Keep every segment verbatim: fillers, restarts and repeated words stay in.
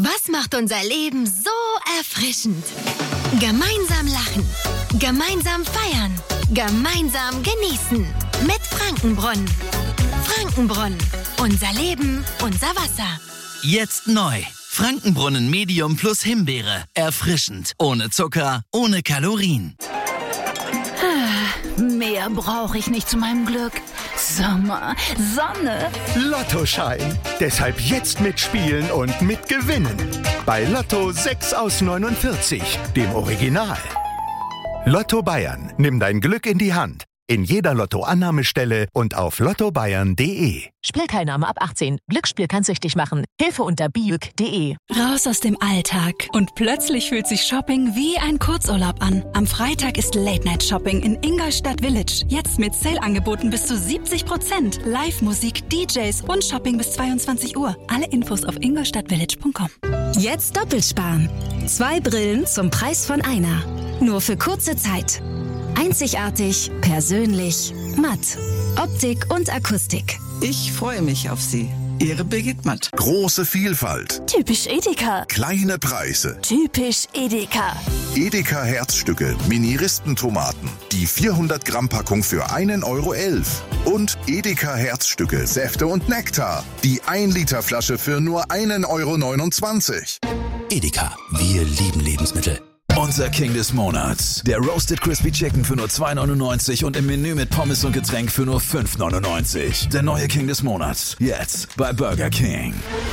Was macht unser Leben so erfrischend? Gemeinsam lachen, gemeinsam feiern, gemeinsam genießen. Mit Frankenbrunnen. Frankenbrunnen. Unser Leben, unser Wasser. Jetzt neu. Frankenbrunnen Medium plus Himbeere. Erfrischend. Ohne Zucker, ohne Kalorien. Mehr brauche ich nicht zu meinem Glück. Sommer, Sonne. Lottoschein. Deshalb jetzt mitspielen und mitgewinnen. Bei Lotto sechs aus neunundvierzig, dem Original. Lotto Bayern. Nimm dein Glück in die Hand. In jeder Lottoannahmestelle und auf lotto bayern punkt de. Spielteilnahme ab achtzehn. Glücksspiel kann süchtig machen. Hilfe unter biuk punkt de. Raus aus dem Alltag. Und plötzlich fühlt sich Shopping wie ein Kurzurlaub an. Am Freitag ist Late-Night-Shopping in Ingolstadt Village. Jetzt mit Sale-Angeboten bis zu siebzig Prozent. Live-Musik, D Js und Shopping bis zweiundzwanzig Uhr. Alle Infos auf ingolstadtvillage punkt com. Jetzt doppelt sparen. Zwei Brillen zum Preis von einer. Nur für kurze Zeit. Einzigartig, persönlich, matt. Optik und Akustik. Ich freue mich auf Sie. Ihre Birgit Matt. Große Vielfalt. Typisch Edeka. Kleine Preise. Typisch Edeka. Edeka Herzstücke, Mini-Ristentomaten. Die vierhundert Gramm Packung für einen Euro elf. Und Edeka Herzstücke, Säfte und Nektar. Die ein Liter Flasche für nur einen Euro neunundzwanzig. Edeka, wir lieben Lebensmittel. Unser King des Monats. Der Roasted Crispy Chicken für nur zwei neunundneunzig und im Menü mit Pommes und Getränk für nur fünf neunundneunzig. Der neue King des Monats. Jetzt bei Burger King.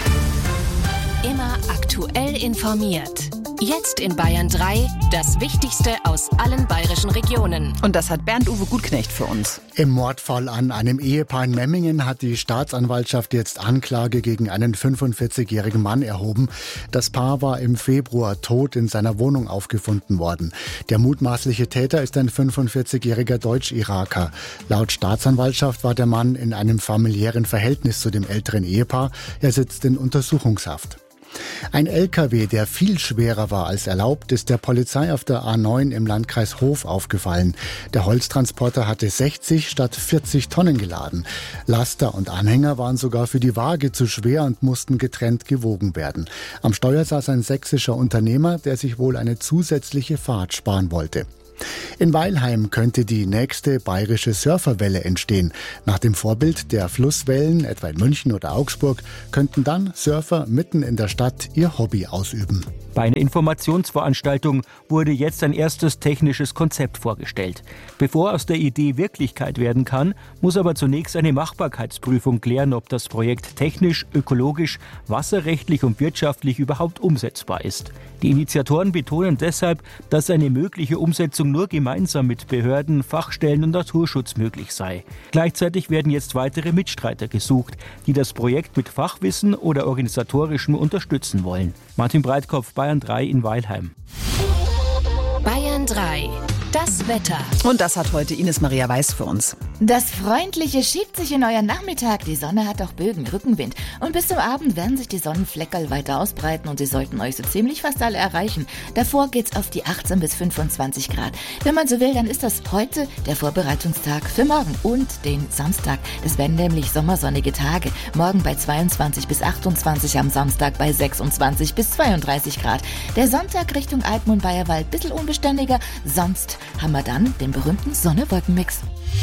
Immer aktuell informiert. Jetzt in Bayern drei, das Wichtigste aus allen bayerischen Regionen. Und das hat Bernd-Uwe Gutknecht für uns. Im Mordfall an einem Ehepaar in Memmingen hat die Staatsanwaltschaft jetzt Anklage gegen einen fünfundvierzigjährigen Mann erhoben. Das Paar war im Februar tot in seiner Wohnung aufgefunden worden. Der mutmaßliche Täter ist ein fünfundvierzigjähriger Deutsch-Iraker. Laut Staatsanwaltschaft war der Mann in einem familiären Verhältnis zu dem älteren Ehepaar. Er sitzt in Untersuchungshaft. Ein L K W, der viel schwerer war als erlaubt, ist der Polizei auf der A neun im Landkreis Hof aufgefallen. Der Holztransporter hatte sechzig statt vierzig Tonnen geladen. Laster und Anhänger waren sogar für die Waage zu schwer und mussten getrennt gewogen werden. Am Steuer saß ein sächsischer Unternehmer, der sich wohl eine zusätzliche Fahrt sparen wollte. In Weilheim könnte die nächste bayerische Surferwelle entstehen. Nach dem Vorbild der Flusswellen, etwa in München oder Augsburg, könnten dann Surfer mitten in der Stadt ihr Hobby ausüben. Bei einer Informationsveranstaltung wurde jetzt ein erstes technisches Konzept vorgestellt. Bevor aus der Idee Wirklichkeit werden kann, muss aber zunächst eine Machbarkeitsprüfung klären, ob das Projekt technisch, ökologisch, wasserrechtlich und wirtschaftlich überhaupt umsetzbar ist. Die Initiatoren betonen deshalb, dass eine mögliche Umsetzung nur gemeinsam mit Behörden, Fachstellen und Naturschutz möglich sei. Gleichzeitig werden jetzt weitere Mitstreiter gesucht, die das Projekt mit Fachwissen oder organisatorischem unterstützen wollen. Martin Breitkopf, Bayern drei in Weilheim. Bayern drei. Das Wetter. Und das hat heute Ines Maria Weiß für uns. Das Freundliche schiebt sich in euren Nachmittag. Die Sonne hat auch Bögen, Rückenwind. Und bis zum Abend werden sich die Sonnenfleckerl weiter ausbreiten und sie sollten euch so ziemlich fast alle erreichen. Davor geht's auf die achtzehn bis fünfundzwanzig Grad. Wenn man so will, dann ist das heute der Vorbereitungstag für morgen und den Samstag. Das werden nämlich sommersonnige Tage. Morgen bei zweiundzwanzig bis achtundzwanzig, am Samstag bei sechsundzwanzig bis zweiunddreißig Grad. Der Sonntag Richtung Alpen und Bayerwald bisschen unbeständiger. Sonst haben wir dann den berühmten Sonne-Wolken-Mix.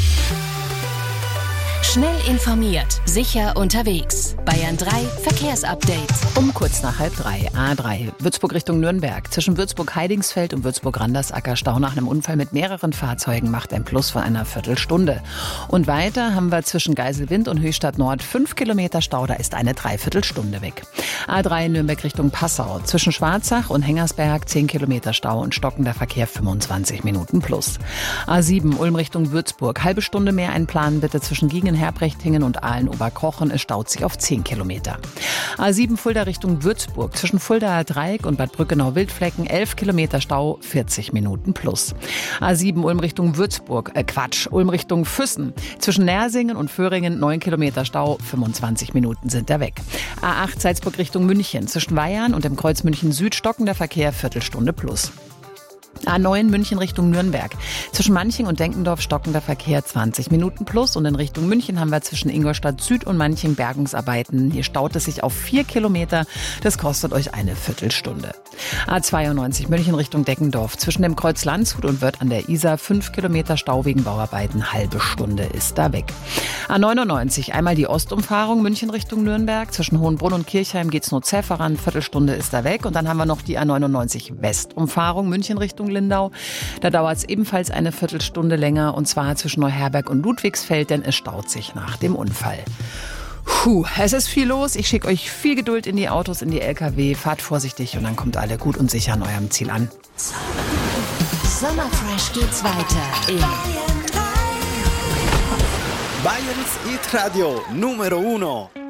Schnell informiert, sicher unterwegs. Bayern drei Verkehrsupdate. Um kurz nach halb drei, A drei, Würzburg Richtung Nürnberg. Zwischen Würzburg-Heidingsfeld und Würzburg-Randersacker Stau nach einem Unfall mit mehreren Fahrzeugen macht ein Plus von einer Viertelstunde. Und weiter haben wir zwischen Geiselwind und Höchstadt Nord fünf Kilometer Stau, da ist eine Dreiviertelstunde weg. A drei Nürnberg Richtung Passau. Zwischen Schwarzach und Hengersberg zehn Kilometer Stau und stockender Verkehr fünfundzwanzig Minuten plus. A sieben Ulm Richtung Würzburg. Halbe Stunde mehr einplanen bitte zwischen Giegen, Herbrechtingen und Aalen-Oberkrochen. Es staut sich auf zehn Kilometer. A sieben Fulda Richtung Würzburg. Zwischen Fuldaer Dreieck und Bad Brückenau-Wildflecken elf Kilometer Stau, vierzig Minuten plus. A sieben Ulm Richtung Würzburg. Äh Quatsch, Ulm Richtung Füssen. Zwischen Nersingen und Föhringen neun Kilometer Stau, fünfundzwanzig Minuten sind da weg. A acht Salzburg Richtung München. Zwischen Weihern und dem Kreuz München Süd stockender Verkehr, Viertelstunde plus. A neun München Richtung Nürnberg. Zwischen Manching und Denkendorf stockender Verkehr zwanzig Minuten plus. Und in Richtung München haben wir zwischen Ingolstadt Süd und Manching Bergungsarbeiten. Hier staut es sich auf vier Kilometer. Das kostet euch eine Viertelstunde. A zweiundneunzig München Richtung Deckendorf. Zwischen dem Kreuz Landshut und Wörth an der Isar fünf Kilometer Stau wegen Bauarbeiten. Halbe Stunde ist da weg. A neunundneunzig einmal die Ostumfahrung München Richtung Nürnberg. Zwischen Hohenbrunn und Kirchheim geht's nur zäh voran. Viertelstunde ist da weg. Und dann haben wir noch die A neunundneunzig Westumfahrung München Richtung Lindau. Da dauert es ebenfalls eine Viertelstunde länger, und zwar zwischen Neuherberg und Ludwigsfeld, denn es staut sich nach dem Unfall. Puh, es ist viel los. Ich schicke euch viel Geduld in die Autos, in die L K W. Fahrt vorsichtig und dann kommt alle gut und sicher an eurem Ziel an. Sommerfresh geht's weiter in Bayerns Hit Radio Numero uno.